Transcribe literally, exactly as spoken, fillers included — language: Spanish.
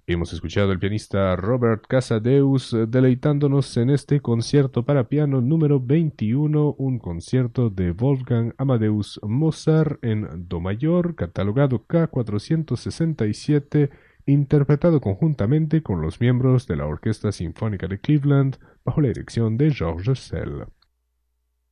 Hemos escuchado al pianista Robert Casadeus eh, deleitándonos en este concierto para piano número veintiuno, un concierto de Wolfgang Amadeus Mozart en Do mayor, catalogado K cuatrocientos sesenta y siete, interpretado conjuntamente con los miembros de la Orquesta Sinfónica de Cleveland bajo la dirección de Georges Sell.